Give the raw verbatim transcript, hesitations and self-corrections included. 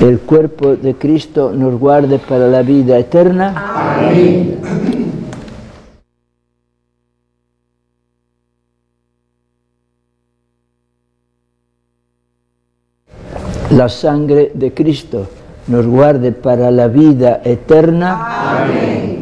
El cuerpo de Cristo nos guarde para la vida eterna. Amén. La sangre de Cristo nos guarde para la vida eterna. Amén.